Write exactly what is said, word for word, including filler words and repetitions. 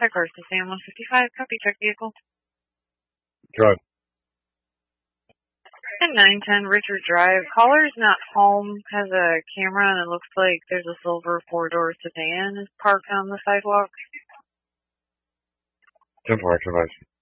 Hi, Car Sam one fifty-five, copy, check vehicle. Good. At nine ten Richard Drive, caller's not home, has a camera, and it looks like there's a silver four-door sedan is parked on the sidewalk. ten four, activation.